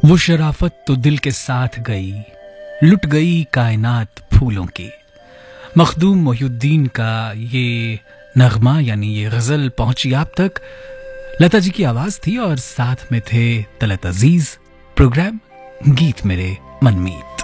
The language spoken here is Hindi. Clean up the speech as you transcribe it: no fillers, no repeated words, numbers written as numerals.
वो शराफत तो दिल के साथ गई, लुट गई कायनात फूलों की। मखदूम मोहिउद्दीन का ये नगमा यानी ये गजल पहुंची आप तक। लता जी की आवाज थी और साथ में थे तलत अजीज। प्रोग्राम गीत मेरे मनमीत।